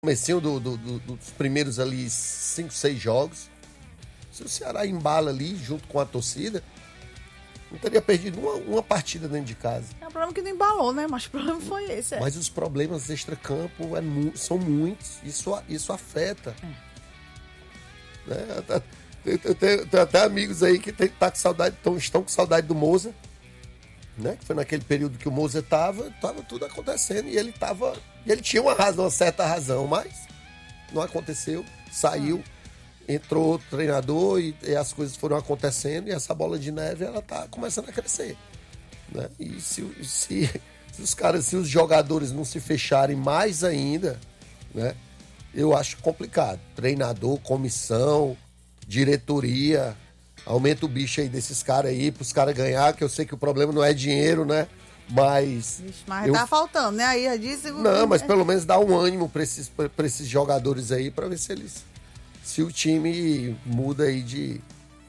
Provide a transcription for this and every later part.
comecinho dos primeiros ali 5, 6 jogos. Se o Ceará embala ali junto com a torcida, não teria perdido uma partida dentro de casa. É o problema que não embalou, né? Mas o problema foi esse. Mas os problemas extracampo são muitos. Isso afeta. Né? Eu tenho até amigos aí que estão com saudade do Moza, né? Que foi naquele período que o Moza tava tudo acontecendo e ele tinha uma certa razão, mas não aconteceu, saiu, entrou outro treinador e as coisas foram acontecendo e essa bola de neve ela tá começando a crescer, né? E se os jogadores não se fecharem mais ainda, né? Eu acho complicado. Treinador, comissão, diretoria, aumenta o bicho aí desses caras aí, pros caras ganhar, que eu sei que o problema não é dinheiro, né? Mas tá faltando, né? Aí disse. Não, mas pelo menos dá um ânimo pra esses jogadores aí, pra ver se o time muda aí de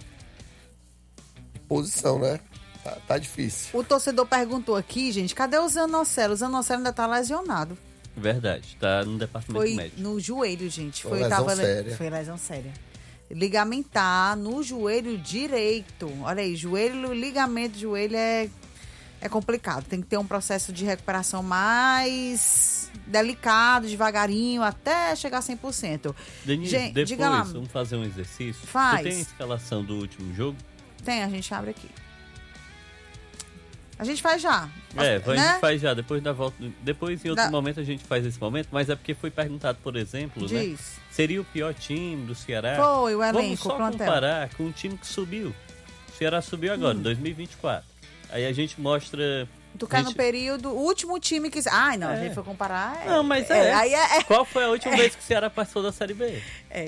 posição, né? Tá difícil. O torcedor perguntou aqui, gente, cadê o Zanocelo? O Zanocelo ainda tá lesionado. Verdade, tá no departamento médico. Foi no joelho, gente. Foi lesão séria. Foi lesão séria. Ligamentar no joelho direito. Olha aí, ligamento de joelho é complicado. Tem que ter um processo de recuperação mais delicado, devagarinho, até chegar a 100%. Denise, gente, depois diga lá. Vamos fazer um exercício. Faz. Você tem a escalação do último jogo? Tem, a gente abre aqui. A gente faz já. A né? gente faz já, depois da volta. Depois, em outro momento, a gente faz esse momento, mas é porque foi perguntado, por exemplo, né? Seria o pior time do Ceará? Foi, o elenco, vamos só comparar com o time que subiu. O Ceará subiu agora, em 2024. Aí a gente mostra... Tu quer no período, o último time que... Ai, não, a gente foi comparar... Não, mas Qual foi a última vez que o Ceará participou da Série B?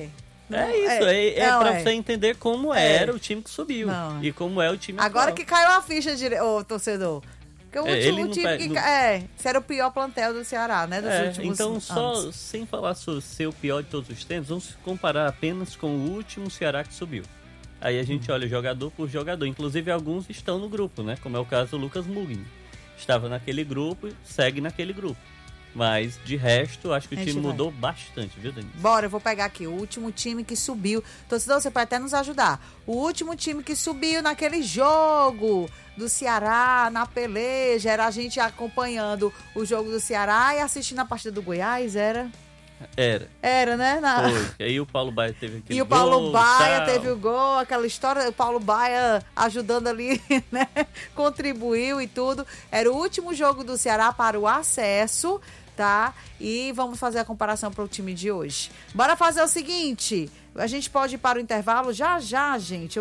Pra você entender como era o time que subiu. E como é o time agora atual. Que caiu a ficha, torcedor. Porque o último time se era o pior plantel do Ceará, né? Dos últimos então, anos. só sem falar sobre ser o pior de todos os tempos, vamos comparar apenas com o último Ceará que subiu. Aí a gente olha jogador por jogador. Inclusive, alguns estão no grupo, né? Como é o caso do Lucas Mugni. Estava naquele grupo e segue naquele grupo. Mas, de resto, acho que o time mudou bastante, viu, Denise? Bora, eu vou pegar aqui. O último time que subiu. Torcedor, você pode até nos ajudar. O último time que subiu naquele jogo do Ceará, na peleja, era a gente acompanhando o jogo do Ceará e assistindo a partida do Goiás, era? Era, né? Foi. Aí o Paulo Baia teve aquele gol. E o Paulo Baia teve o gol, aquela história, o Paulo Baia ajudando ali, né? Contribuiu e tudo. Era o último jogo do Ceará para o acesso, tá? E vamos fazer a comparação para o time de hoje. Bora fazer o seguinte, a gente pode ir para o intervalo já, gente.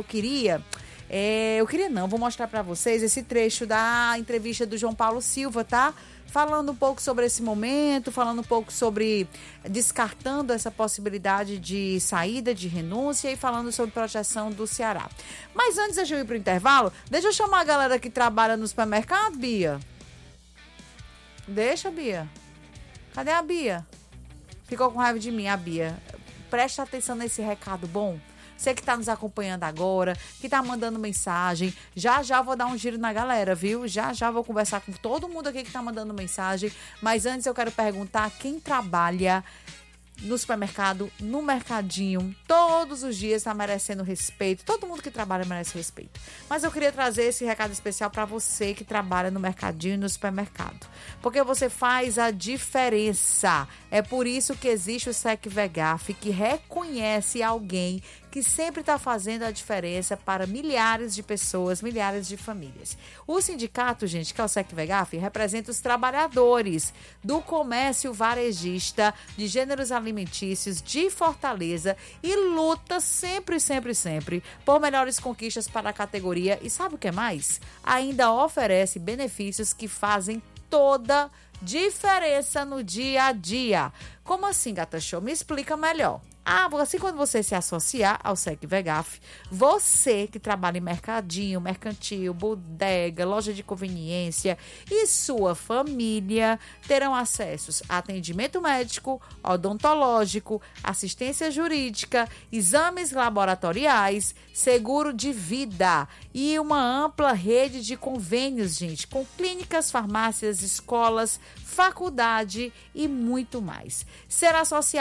Vou mostrar para vocês esse trecho da entrevista do João Paulo Silva, tá? Falando um pouco sobre esse momento, falando um pouco sobre descartando essa possibilidade de saída, de renúncia e falando sobre projeção do Ceará. Mas antes de eu ir para o intervalo, deixa eu chamar a galera que trabalha no supermercado, Bia. Deixa, Bia. Cadê a Bia? Ficou com raiva de mim, a Bia. Presta atenção nesse recado bom. Você que está nos acompanhando agora, que está mandando mensagem, já vou dar um giro na galera, viu? Já vou conversar com todo mundo aqui que está mandando mensagem, mas antes eu quero perguntar quem trabalha no supermercado, no mercadinho, todos os dias está merecendo respeito. Todo mundo que trabalha merece respeito. Mas eu queria trazer esse recado especial para você que trabalha no mercadinho e no supermercado. Porque você faz a diferença. É por isso que existe o SECVEGAF, que reconhece alguém que sempre está fazendo a diferença para milhares de pessoas, milhares de famílias. O sindicato, gente, que é o SECVEGAF, representa os trabalhadores do comércio varejista de gêneros alimentícios de Fortaleza e luta sempre por melhores conquistas para a categoria. E sabe o que mais? Ainda oferece benefícios que fazem toda diferença no dia a dia. Como assim, Gata Show? Me explica melhor. Assim, quando você se associar ao SECVEGAF, você que trabalha em mercadinho, mercantil, bodega, loja de conveniência e sua família terão acessos a atendimento médico, odontológico, assistência jurídica, exames laboratoriais, seguro de vida e uma ampla rede de convênios, gente, com clínicas, farmácias, escolas, faculdade e muito mais. Ser associado